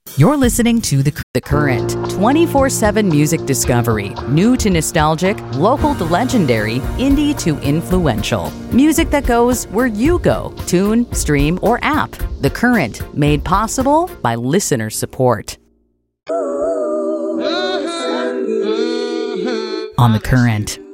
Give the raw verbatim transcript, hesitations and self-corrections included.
You're listening to The, the Current, twenty-four seven music discovery. New to nostalgic, local to legendary, indie to influential. Music that goes where you go. Tune, stream, or app. The Current, made possible by listener support. On The Current.